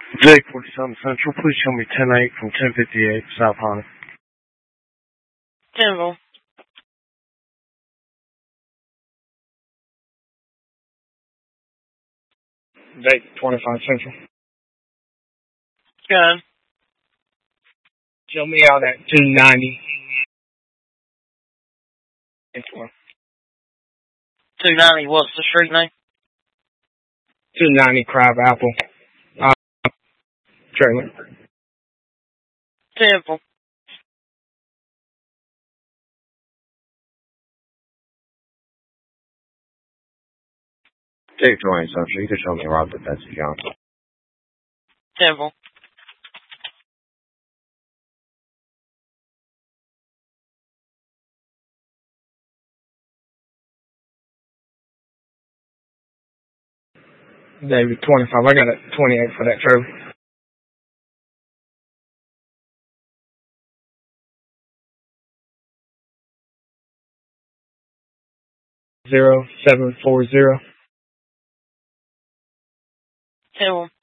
Vic, 47 Central, please show me 10-8 from 1058 South Honda. General. Vic, 25 Central. Good. Show me out at 290. 290, what's the street name? 290 Crab Apple. Trailer. Temple. Dave 20 Central, you can show me around the Betsy John. Temple. David, 25. I got a 28 for that trailer. 0740. Temple.